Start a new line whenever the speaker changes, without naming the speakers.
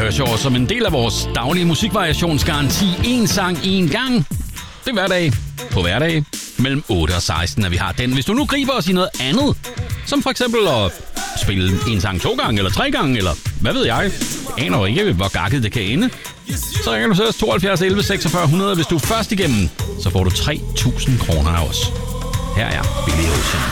Kershaw som en del af vores daglige musikvariationsgaranti. En sang, en gang. Det er hverdag. På hverdag mellem 8 og 16, at vi har den. Hvis du nu griber os i noget andet, som for eksempel at spille en sang 2 gange, eller 3 gange, eller hvad ved jeg. Aner jo ikke, hvor gakket det kan ende. Så ringer du til os 72 11 46 100. Hvis du er først igennem, så får du 3.000 kroner af os. Her er Billy Ocean.